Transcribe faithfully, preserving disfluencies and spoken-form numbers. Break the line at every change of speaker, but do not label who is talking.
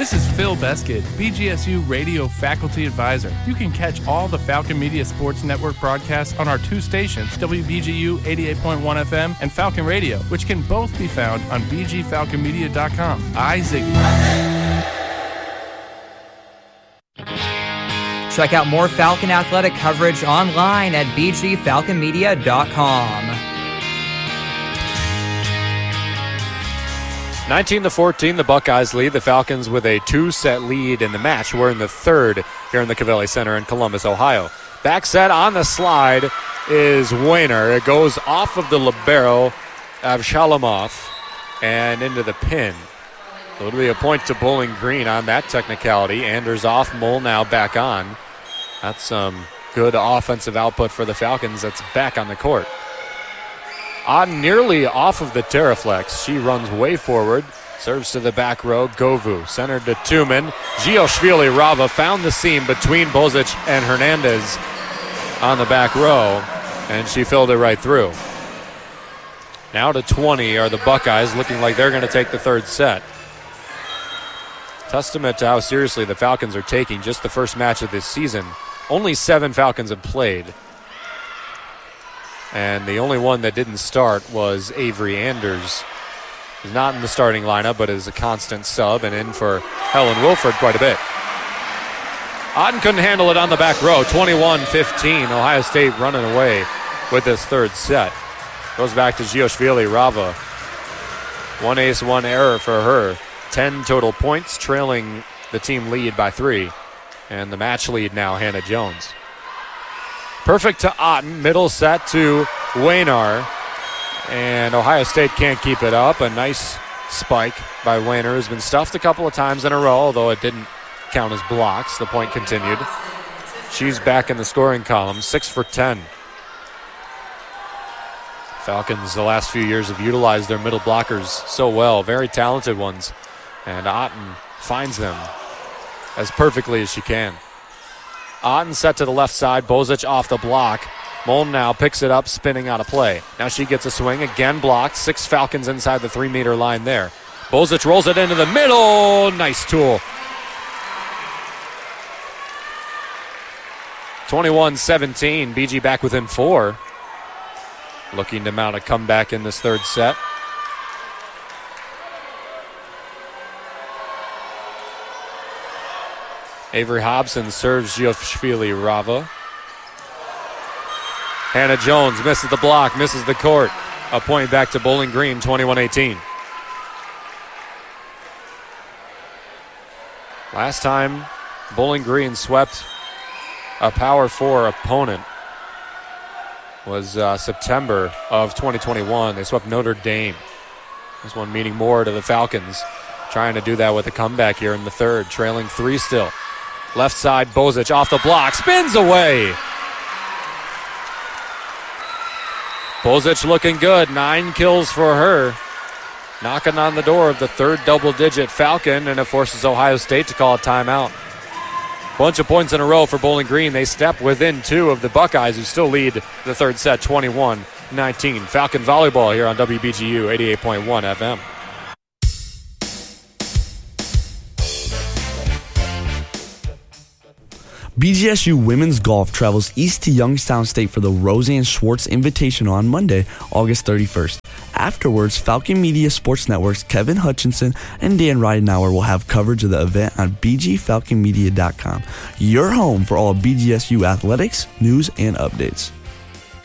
This is Phil Beskid, B G S U Radio Faculty Advisor. You can catch all the Falcon Media Sports Network broadcasts on our two stations, W B G U eighty-eight point one F M and Falcon Radio, which can both be found on b g falcon media dot com. I, Ziggy.
Check out more Falcon athletic coverage online at b g falcon media dot com.
nineteen to fourteen, the Buckeyes lead. The Falcons with a two-set lead in the match. We're in the third here in the Covelli Center in Columbus, Ohio. Back set on the slide is Wayner. It goes off of the libero, Avshalomov, and into the pin. So it'll be a point to Bowling Green on that technicality. Anders off, Mole now back on. That's some good offensive output for the Falcons. That's back on the court. On nearly off of the Terraflex. She runs way forward. Serves to the back row. Govu. Centered to Tumen. Gioshvili Rava found the seam between Bozic and Hernandez on the back row, and she filled it right through. Now to twenty are the Buckeyes, looking like they're going to take the third set. Testament to how seriously the Falcons are taking just the first match of this season. Only seven Falcons have played. And the only one that didn't start was Avery Anders. He's not in the starting lineup, but is a constant sub and in for Helen Wilford quite a bit. Otten couldn't handle it on the back row. twenty-one fifteen. Ohio State running away with this third set. Goes back to Gioshvili Rava. One ace, one error for her. ten total points, trailing the team lead by three. And the match lead now, Hannah Jones. Perfect to Otten, middle set to Waynar. And Ohio State can't keep it up. A nice spike by Waynar, who's been stuffed a couple of times in a row, although it didn't count as blocks. The point continued. She's back in the scoring column, six for ten. Falcons the last few years have utilized their middle blockers so well, very talented ones. And Otten finds them as perfectly as she can. Otten set to the left side, Bozic off the block. Mullen now picks it up, spinning out of play. Now she gets a swing, again blocked. Six Falcons inside the three-meter line there. Bozic rolls it into the middle. Nice tool. twenty-one seventeen, B G back within four. Looking to mount a comeback in this third set. Avery Hobson serves Gioshvili Rava. Hannah Jones misses the block, misses the court. A point back to Bowling Green, twenty-one eighteen. Last time Bowling Green swept a Power Four opponent was uh, September of twenty twenty-one. They swept Notre Dame. This one meaning more to the Falcons. Trying to do that with a comeback here in the third, trailing three still. Left side, Bozic off the block, spins away. Bozic looking good, nine kills for her. Knocking on the door of the third double-digit Falcon, and it forces Ohio State to call a timeout. Bunch of points in a row for Bowling Green. They step within two of the Buckeyes, who still lead the third set, twenty-one nineteen. Falcon volleyball here on W B G U eighty-eight point one F M.
B G S U women's golf travels east to Youngstown State for the Roseanne Schwartz Invitational on Monday, August thirty-first. Afterwards, Falcon Media Sports Network's Kevin Hutchinson and Dan Ridenauer will have coverage of the event on b g falcon media dot com, your home for all B G S U athletics, news, and updates.